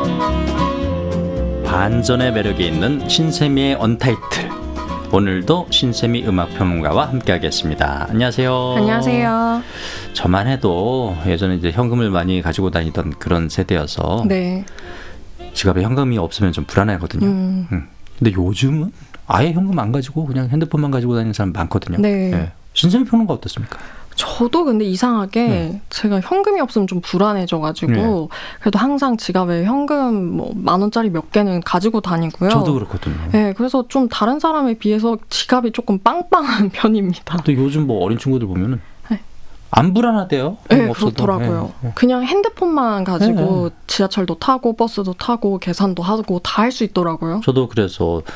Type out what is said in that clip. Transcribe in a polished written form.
반전의 매력이 있는 신세미의 언타이틀. 오늘도 신세미 음악평론가와 함께하겠습니다. 안녕하세요. 안녕하세요. 저만 해도 예전에 이제 현금을 많이 가지고 다니던 그런 세대여서 네. 지갑에 현금이 없으면 좀 불안하거든요. 근데 요즘은 아예 현금 안 가지고 그냥 핸드폰만 가지고 다니는 사람 많거든요. 네. 예. 신세미 평론가 어떻습니까? 저도 근데 이상하게 제가 현금이 없으면 좀 불안해져가지고 그래도 항상 지갑에 현금 뭐 10,000원짜리 몇 개는 가지고 다니고요. 저도 그렇거든요. 네, 그래서 좀 다른 사람에 비해서 지갑이 조금 빵빵한 편입니다. 또 요즘 뭐 어린 친구들 보면은 네. 안 불안하대요. 네, 없어도. 그렇더라고요. 네. 그냥 핸드폰만 가지고 지하철도 타고 버스도 타고 계산도 하고 다 할 수 있더라고요. 저도 그래서